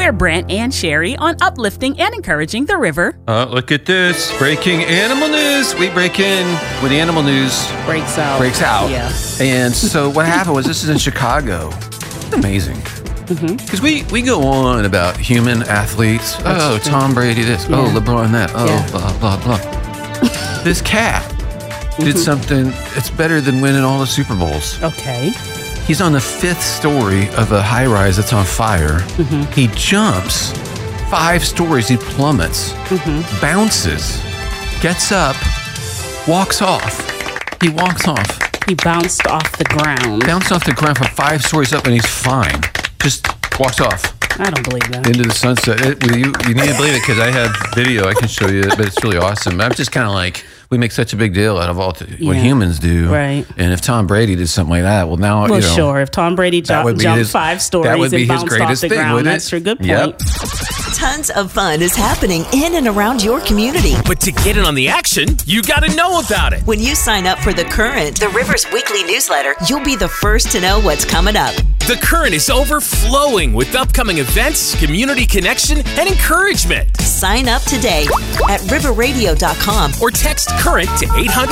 We're Brent and Sherry on uplifting and encouraging the river. Look at this. Breaking animal news. We break in when the animal news breaks out. Yeah. And so what happened was, this is in Chicago. It's amazing. Because we go on about human athletes. Tom Brady this. Yeah. LeBron that. Blah, blah, blah. This cat did something that's better than winning all the Super Bowls. Okay. He's on the 5th story of a high-rise that's on fire. He jumps 5 stories. He plummets, bounces, gets up, walks off. He walks off. He bounced off the ground. Bounced off the ground from 5 stories up, and he's fine. Just walks off. I don't believe that. Into the sunset. You need to believe it, because I have video. I can show you, but it's really awesome. I'm just kind of like, we make such a big deal out of what humans do. Right. And if Tom Brady did something like that, well, now, sure. If Tom Brady jumped 5 stories and bounced off the ground, that's a good point. Yep. Tons of fun is happening in and around your community. But to get in on the action, you got to know about it. When you sign up for The Current, the River's weekly newsletter, you'll be the first to know what's coming up. The Current is overflowing with upcoming events, community connection, and encouragement. Sign up today at riverradio.com or text CURRENT to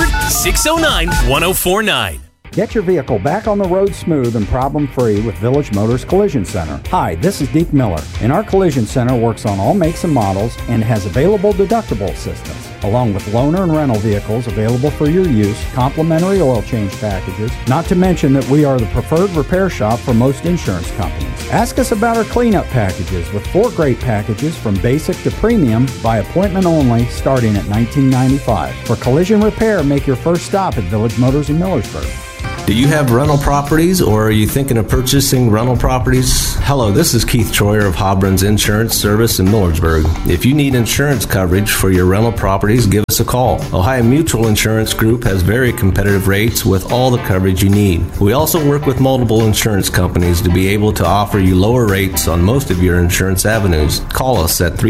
800-609-1049. Get your vehicle back on the road smooth and problem-free with Village Motors Collision Center. Hi, this is Deke Miller, and our Collision Center works on all makes and models and has available deductible assistance, along with loaner and rental vehicles available for your use, complimentary oil change packages, not to mention that we are the preferred repair shop for most insurance companies. Ask us about our cleanup packages with 4 great packages from basic to premium by appointment only starting at $19.95. For collision repair, make your first stop at Village Motors in Millersburg. Do you have rental properties, or are you thinking of purchasing rental properties? Hello, this is Keith Troyer of Hobron's Insurance Service in Millersburg. If you need insurance coverage for your rental properties, give us a call. Ohio Mutual Insurance Group has very competitive rates with all the coverage you need. We also work with multiple insurance companies to be able to offer you lower rates on most of your insurance avenues. Call us at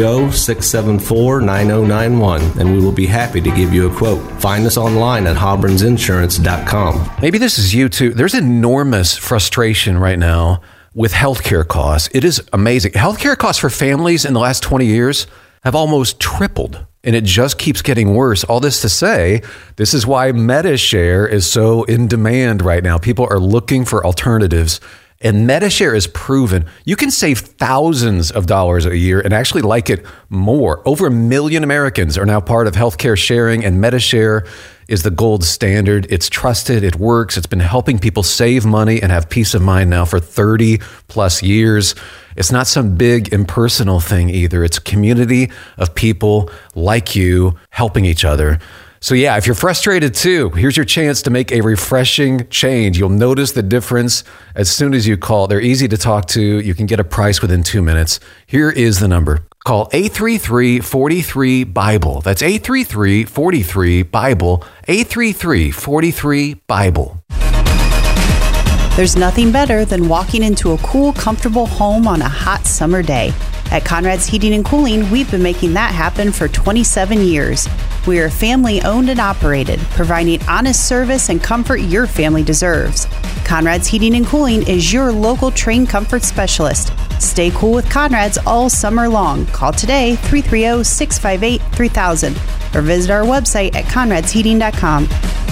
330-674-9091 and we will be happy to give you a quote. Find us online at hobronsinsurance.com. Maybe this is you too. There's enormous frustration right now with healthcare costs. It is amazing. Healthcare costs for families in the last 20 years have almost tripled, and it just keeps getting worse. All this to say, this is why MediShare is so in demand right now. People are looking for alternatives, and MediShare is proven you can save thousands of dollars a year and actually like it more. Over 1 million Americans are now part of healthcare sharing, and MediShare is the gold standard. It's trusted. It works. It's been helping people save money and have peace of mind now for 30 plus years. It's not some big impersonal thing either. It's a community of people like you helping each other. So yeah, if you're frustrated too, here's your chance to make a refreshing change. You'll notice the difference as soon as you call. They're easy to talk to. You can get a price within 2 minutes. Here is the number. Call 833-43-BIBLE. That's 833-43-BIBLE. 833-43-BIBLE. There's nothing better than walking into a cool, comfortable home on a hot summer day. At Conrad's Heating and Cooling, we've been making that happen for 27 years. We are family owned and operated, providing honest service and comfort your family deserves. Conrad's Heating and Cooling is your local trained comfort specialist. Stay cool with Conrad's all summer long. Call today, 330-658-3000, or visit our website at conradsheating.com.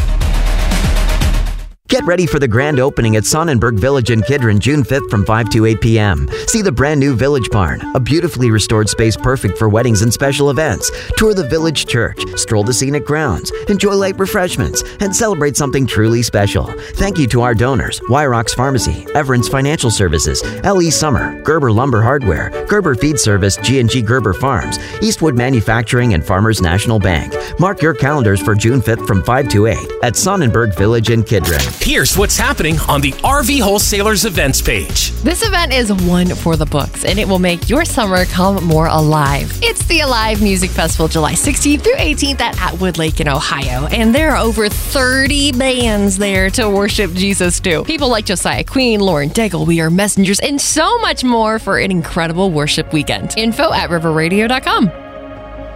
Get ready for the grand opening at Sonnenberg Village in Kidron, June 5th from 5 to 8 p.m. See the brand new Village Barn, a beautifully restored space perfect for weddings and special events. Tour the Village Church, stroll the scenic grounds, enjoy light refreshments, and celebrate something truly special. Thank you to our donors, Wyrox Pharmacy, Everence Financial Services, L.E. Summer, Gerber Lumber Hardware, Gerber Feed Service, G&G Gerber Farms, Eastwood Manufacturing, and Farmers National Bank. Mark your calendars for June 5th from 5 to 8 at Sonnenberg Village in Kidron. Here's what's happening on the RV Wholesalers events page. This event is one for the books, and it will make your summer come more alive. It's the Alive Music Festival, July 16th through 18th at Atwood Lake in Ohio, and there are over 30 bands there to worship Jesus to. People like Josiah Queen, Lauren Daigle, We Are Messengers, and so much more for an incredible worship weekend. Info at riverradio.com.